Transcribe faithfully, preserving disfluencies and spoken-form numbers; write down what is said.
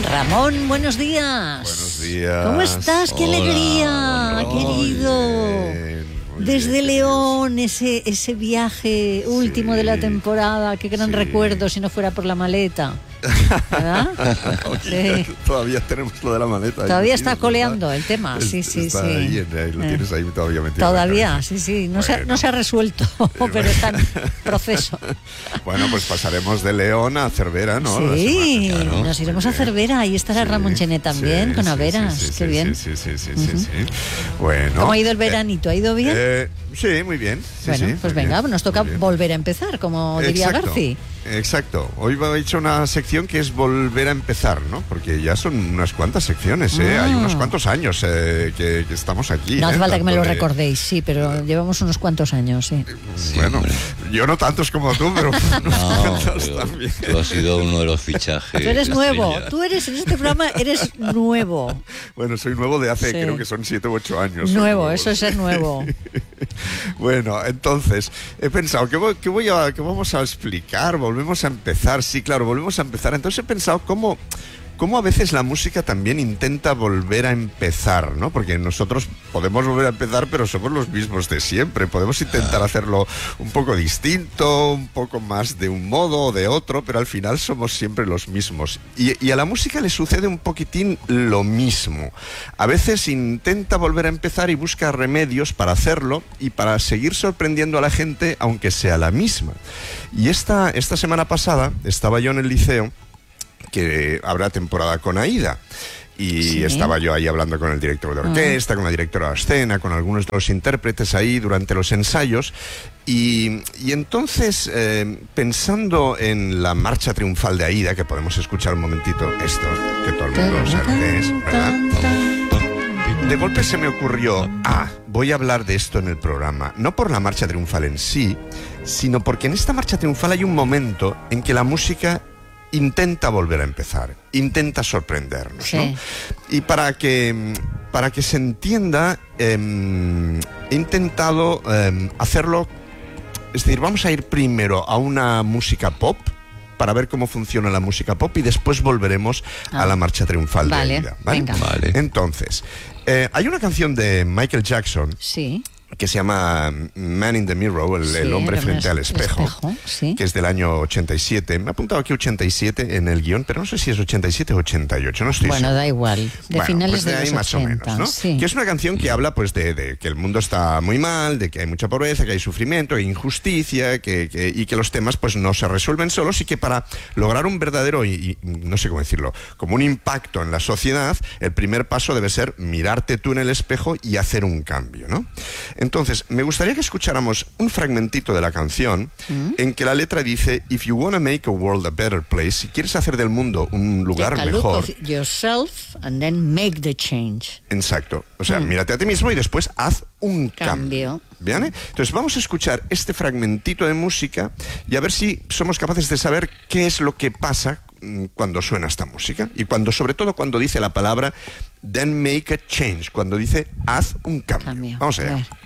Ramón, buenos días. Buenos días. ¿Cómo estás? ¡Qué Hola, alegría, Ramón. querido! Bien, muy Desde bien, León, ese, ese viaje último Sí. de la temporada, qué gran Sí. recuerdo si no fuera por la maleta. ¿Verdad? Oye, Sí. Todavía tenemos lo de la maleta. ahí Todavía metido, está coleando ¿verdad? el tema, sí, Es- sí, está sí. Ahí, ahí lo Eh. tienes ahí todavía metido. en la Todavía, cabeza. sí, sí, no, se, ha- Bueno. no se ha resuelto, pero está en proceso. Bueno, pues pasaremos de León a Cervera, ¿no? La Sí, semana, claro. nos iremos Muy a bien. Cervera, ahí estará Sí, Ramón Chené también, sí, con sí, Averas, sí, sí, qué sí, bien. Sí, sí, sí, sí, sí, sí. Bueno. ¿Cómo ha ido el eh, veranito? ¿Ha ido bien? eh, sí, muy bien. Sí, bueno, sí, pues muy venga, bien, nos toca muy bien. volver a empezar, como diría Exacto, Garci. Exacto. Hoy he hecho una sección que es volver a empezar, ¿no? Porque ya son unas cuantas secciones, ¿eh? Ah. Hay unos cuantos años eh, que, que estamos aquí. No hace ¿eh? falta que me Tanto lo de- recordéis, sí, pero llevamos unos cuantos años, sí. Bueno, hombre. yo no tantos como tú, pero unos No, cuantos pero también. tú has sido uno de los fichajes. Tú eres nuevo, estrella. tú eres, en este programa eres nuevo. Bueno, soy nuevo de hace, Sí. creo que son siete u ocho años. soy Nuevo, eso es sí. ser nuevo. Bueno, entonces, he pensado, ¿qué, voy, qué voy a, qué vamos a explicar? Volvemos a empezar, sí, claro, volvemos a empezar. Entonces he pensado cómo, cómo a veces la música también intenta volver a empezar, ¿no? Porque nosotros podemos volver a empezar, pero somos los mismos de siempre. Podemos intentar hacerlo un poco distinto, un poco más de un modo o de otro, pero al final somos siempre los mismos. Y, y a la música le sucede un poquitín lo mismo. A veces intenta volver a empezar y busca remedios para hacerlo y para seguir sorprendiendo a la gente, aunque sea la misma. Y esta, esta semana pasada estaba yo en el liceo, que habrá temporada con Aída. Y Sí. estaba yo ahí hablando con el director de orquesta, con la directora de escena, con algunos de los intérpretes ahí durante los ensayos. Y, y entonces, eh, pensando en la marcha triunfal de Aída, que podemos escuchar un momentito esto, que todo el mundo sabe qué es, ¿verdad? De golpe se me ocurrió, ah, voy a hablar de esto en el programa, no por la marcha triunfal en sí, sino porque en esta marcha triunfal hay un momento en que la música intenta volver a empezar, intenta sorprendernos, Sí. ¿no? Y para que, para que se entienda, eh, he intentado eh, hacerlo, es decir, vamos a ir primero a una música pop, para ver cómo funciona la música pop y después volveremos Ah. a la marcha triunfal Vale, de Aída, ¿vale? venga. Vale. Entonces, eh, hay una canción de Michael Jackson Sí. que se llama Man in the Mirror, el, Sí, el hombre el frente al hombre espejo, espejo, sí. que es del año ochenta y siete. Me ha apuntado aquí ochenta y siete en el guión, pero no sé si es ochenta y siete o ochenta y ocho, no estoy Bueno, seguro. da igual, de Bueno, finales pues de de ahí los más ochenta, o menos, ¿no? sí. Que es una canción que habla pues de, de que el mundo está muy mal, de que hay mucha pobreza, que hay sufrimiento, que hay injusticia, que, que- y que los temas pues no se resuelven solos y que para lograr un verdadero, y, y no sé cómo decirlo, como un impacto en la sociedad, el primer paso debe ser mirarte tú en el espejo y hacer un cambio, ¿no? Entonces, me gustaría que escucháramos un fragmentito de la canción en que la letra dice: If you wanna make a world a better place, si quieres hacer del mundo un lugar Take a look mejor. of yourself and then make the change. Exacto. O sea, mírate a ti mismo y después haz un cambio. Cambio. ¿Bien? Entonces vamos a escuchar este fragmentito de música y a ver si somos capaces de saber qué es lo que pasa mm, cuando suena esta música y cuando, sobre todo cuando dice la palabra then make a change, cuando dice haz un cambio. Cambio. Vamos A allá. ver.